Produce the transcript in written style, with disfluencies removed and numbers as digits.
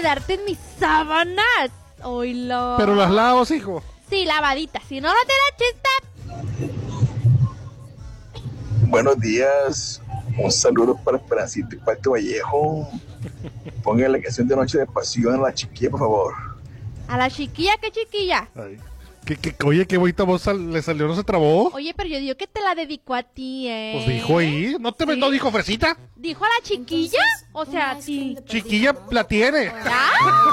quedarte en mis sábanas. Oílo. Pero las lavas, hijo. Sí, lavaditas. Si no, no te da chista. Buenos días. Un saludo para Esperancito y Pato Vallejo. Pongan la canción de Noche de Pasión a la chiquilla, por favor. A la chiquilla, ¿qué chiquilla? Ay. Oye, qué bonita voz le salió, ¿no se trabó? Oye, pero yo digo que te la dedicó a ti, Pues dijo ahí. ¿No dijo fresita? ¿Dijo a la chiquilla? O sea, a ti. Chiquilla la tiene. ¿Ya?